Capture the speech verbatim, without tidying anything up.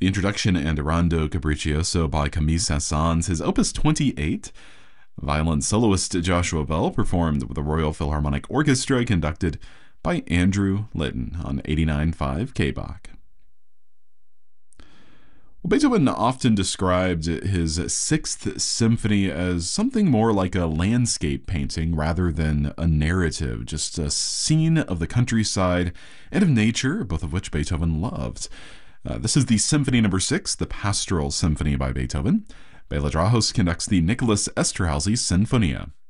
The introduction and Rondo Capriccioso by Camille Saint-Saëns, his Opus twenty-eight. Violin soloist Joshua Bell performed with the Royal Philharmonic Orchestra, conducted by Andrew Litton on eighty-nine point five K B O C. Well, Beethoven often described his Sixth Symphony as something more like a landscape painting rather than a narrative, just a scene of the countryside and of nature, both of which Beethoven loved. Uh, this is the Symphony Number Six, the Pastoral Symphony by Beethoven. Bela Drahos conducts the Nicholas Esterhazy Sinfonia.